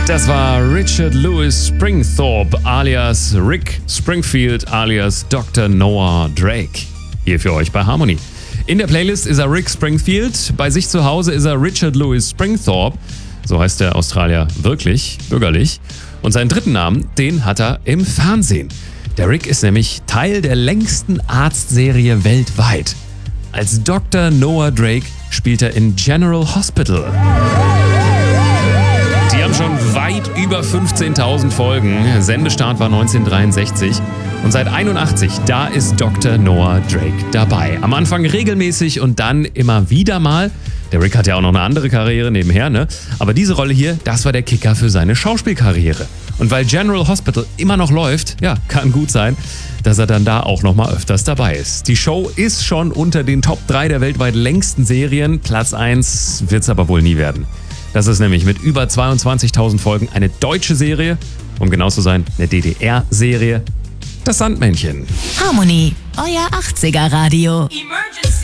Das war Richard Louis Springthorpe alias Rick Springfield alias Dr. Noah Drake. Hier für euch bei Harmony. In der Playlist ist er Rick Springfield, bei sich zu Hause ist er Richard Louis Springthorpe. So heißt der Australier wirklich, bürgerlich. Und seinen dritten Namen, den hat er im Fernsehen. Der Rick ist nämlich Teil der längsten Arztserie weltweit. Als Dr. Noah Drake spielt er in General Hospital. Die haben schon weit über 15.000 Folgen. Sendestart war 1963. Und seit 81, da ist Dr. Noah Drake dabei. Am Anfang regelmäßig und dann immer wieder mal. Der Rick hat ja auch noch eine andere Karriere nebenher, ne? Aber diese Rolle hier, das war der Kicker für seine Schauspielkarriere. Und weil General Hospital immer noch läuft, ja, kann gut sein, dass er dann da auch noch mal öfters dabei ist. Die Show ist schon unter den Top 3 der weltweit längsten Serien. Platz 1 wird's aber wohl nie werden. Das ist nämlich mit über 22.000 Folgen eine deutsche Serie, um genau zu sein, eine DDR-Serie, das Sandmännchen. Harmony, euer 80er Radio. Emergency!